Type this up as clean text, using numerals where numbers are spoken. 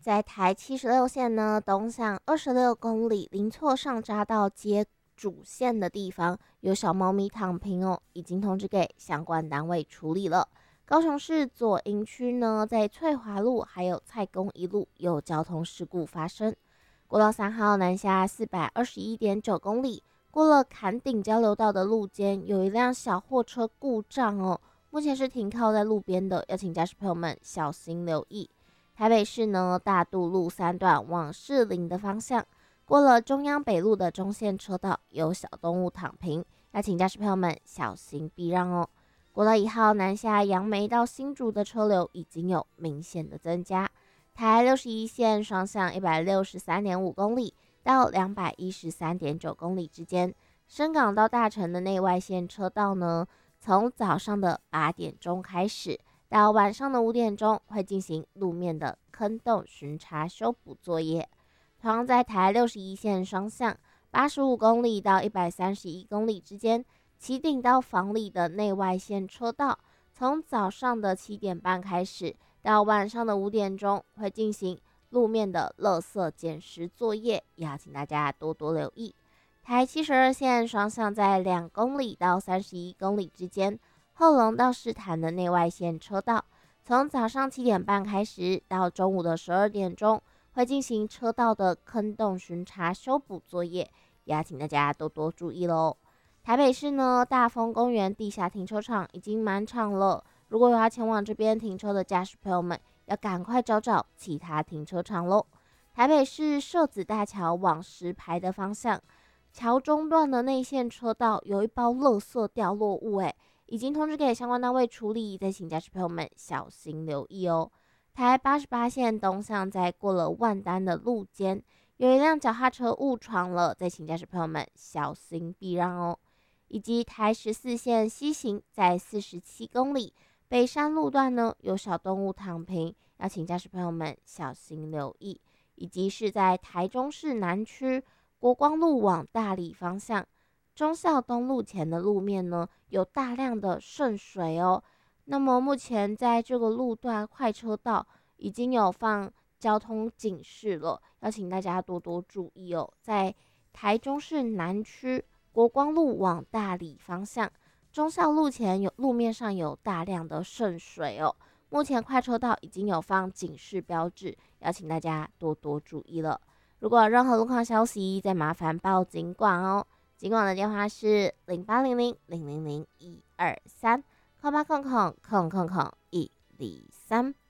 在台76线呢东向26公里，临错上匝道接主线的地方有小猫咪躺平哦，已经通知给相关单位处理了。高雄市左营区呢，在翠华路还有蔡公一路有交通事故发生。国道3号南下421.9公里，过了坎顶交流道的路肩，有一辆小货车故障哦，目前是停靠在路边的，要请驾驶朋友们小心留意。台北市呢，大渡路3段往士林的方向，过了中央北路的中线车道，有小动物躺平，要请驾驶朋友们小心避让哦。国道1号南下杨梅到新竹的车流已经有明显的增加，台61线双向163.5公里到213.9公里之间，深港到大城的内外线车道呢，从早上的8点钟开始，到晚上的5点钟会进行路面的坑洞巡查修补作业。同样在台61线双向85公里到131公里之间，旗顶到房里的内外线车道，从早上的7点半开始，到晚上的5点钟会进行路面的垃圾捡拾作业，也要请大家多多留意。台72线双向在2公里到31公里之间，后龙到士坛的内外线车道，从早上7点半开始到中午的12点钟会进行车道的坑洞巡查修补作业，也要请大家多多注意喽。台北市呢，大丰公园地下停车场已经满场了，如果有要前往这边停车的驾驶朋友们，要赶快找找其他停车场喽。台北市社子大桥往石牌的方向，桥中段的内线车道有一包垃圾掉落物，已经通知给相关单位处理，再请驾驶朋友们小心留意哦。台88线东向在过了万丹的路肩，有一辆脚踏车误闯了，再请驾驶朋友们小心避让哦。以及台14线西行在47公里，北山路段呢有小动物躺平，要请驾驶朋友们小心留意。以及是在台中市南区国光路往大里方向，忠孝东路前的路面呢有大量的渗水哦。那么目前在这个路段快车道已经有放交通警示了，要请大家多多注意哦。在台中市南区国光路往大里方向，忠孝路前路面上有大量的渗水哦。目前快车道已经有放警示标志，要请大家多多注意了。如果有任何路况消息，再麻烦报警管哦。警管的电话是0800000123，0800000123。